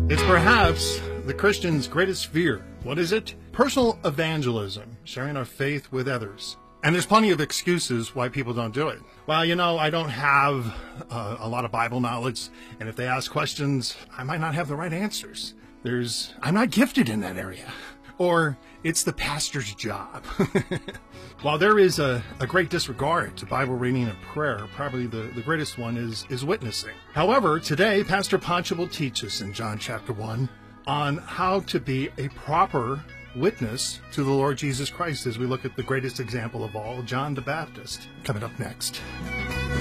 It's perhaps the Christian's greatest fear. What is it? Personal evangelism, sharing our faith with others. And there's plenty of excuses why people don't do it. Well, I don't have a lot of Bible knowledge, and if they ask questions, I might not have the right answers. I'm not gifted in that area. Or it's the pastor's job. While there is a great disregard to Bible reading and prayer, probably the greatest one is witnessing. However, today, Pastor Pancho will teach us in John chapter 1 on how to be a proper witness to the Lord Jesus Christ as we look at the greatest example of all, John the Baptist, coming up next.